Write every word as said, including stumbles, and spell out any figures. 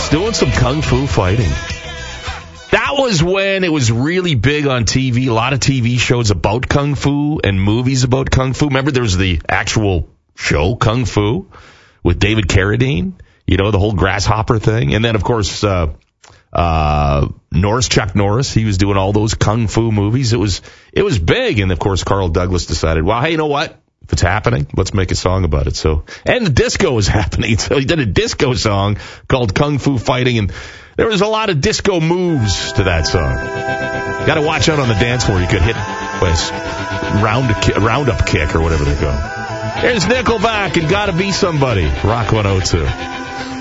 Douglas doing some kung fu fighting. That was when it was really big on T V. A lot of T V shows about kung fu and movies about kung fu. Remember, there was the actual show Kung Fu with David Carradine. You know, the whole grasshopper thing. And then, of course, uh, uh, Norris, Chuck Norris, he was doing all those kung fu movies. It was, it was big. And of course, Carl Douglas decided, well, hey, you know what? If it's happening, let's make a song about it. So, and the disco was happening. So he did a disco song called Kung Fu Fighting. And there was a lot of disco moves to that song. Got to watch out on the dance floor. You could hit a round, roundup kick or whatever they call. There's Nickelback and Gotta Be Somebody. Rock one oh two.